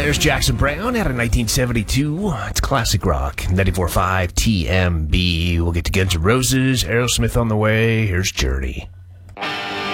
There's Jackson Browne out of 1972. It's classic rock. 94.5 TMB. We'll get to Guns N' Roses, Aerosmith on the way. Here's Journey.